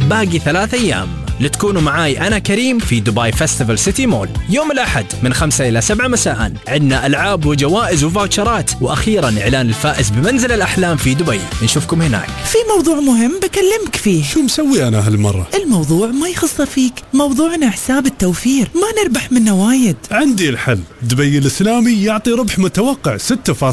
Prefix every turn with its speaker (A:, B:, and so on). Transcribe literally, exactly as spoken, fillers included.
A: باقي ثلاث أيام لتكونوا معاي أنا كريم في دبي فيستيفال سيتي مول يوم الأحد من خمسة إلى سبعة مساء. عندنا ألعاب وجوائز وفاوتشرات، وأخيرا إعلان الفائز بمنزل الأحلام في دبي. نشوفكم هناك.
B: في موضوع مهم بكلمك فيه.
C: شو مسوي أنا هالمرة؟
B: الموضوع ما يخص فيك، موضوعنا حساب التوفير، ما نربح منه وايد.
C: عندي الحل. دبي الإسلامي يعطي ربح متوقع ستة